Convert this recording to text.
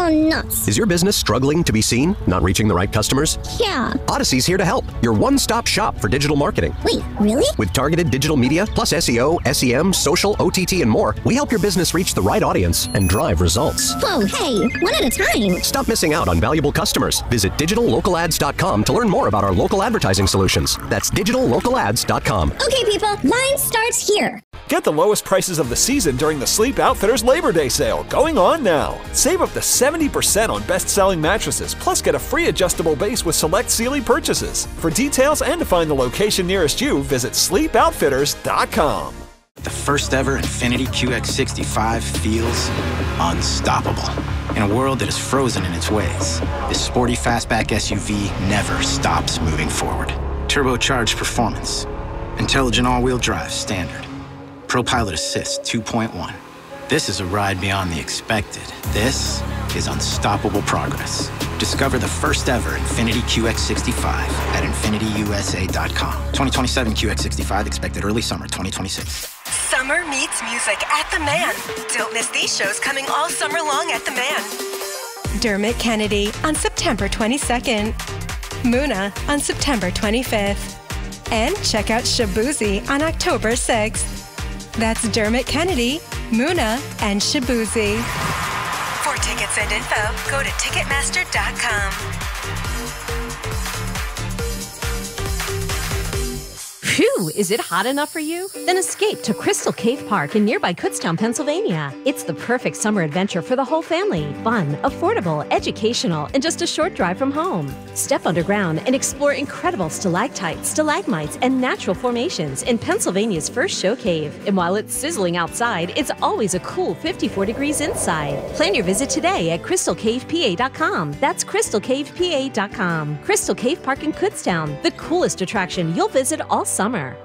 nuts. Is your business struggling to be seen? Not reaching the right customers? Yeah. Odyssey's here to help. Your one-stop shop for digital marketing. Wait, really? With targeted digital media, plus SEO, SEM, social, OTT, and more, we help your business reach the right audience and drive results. Whoa, hey, one at a time. Stop missing out on valuable customers. Visit digitallocalads.com to learn more about our local advertising solutions. That's digitallocalads.com. Okay, people, line starts here. Get the lowest prices of the season during the Sleep Outfitters Labor Day sale, going on now. Save up to 70% on best-selling mattresses, plus get a free adjustable base with select Sealy purchases. For details and to find the location nearest you, visit sleepoutfitters.com. The first ever Infiniti QX65 feels unstoppable. In a world that is frozen in its ways, this sporty fastback SUV never stops moving forward. Turbocharged performance, intelligent all-wheel drive standard, ProPilot Assist 2.1. This is a ride beyond the expected. This is unstoppable progress. Discover the first ever Infiniti QX65 at InfinityUSA.com. 2027 QX65 expected early summer 2026. Summer meets music at the Man. Don't miss these shows coming all summer long at the Man. Dermot Kennedy on September 22nd. Muna on September 25th. And check out Shabuzi on October 6th. That's Dermot Kennedy, Muna, and Shabuzi. For tickets and info, go to Ticketmaster.com. Phew, is it hot enough for you? Then escape to Crystal Cave Park in nearby Kutztown, Pennsylvania. It's the perfect summer adventure for the whole family. Fun, affordable, educational, and just a short drive from home. Step underground and explore incredible stalactites, stalagmites, and natural formations in Pennsylvania's first show cave. And while it's sizzling outside, it's always a cool 54 degrees inside. Plan your visit today at crystalcavepa.com. That's crystalcavepa.com. Crystal Cave Park in Kutztown, the coolest attraction you'll visit all summer.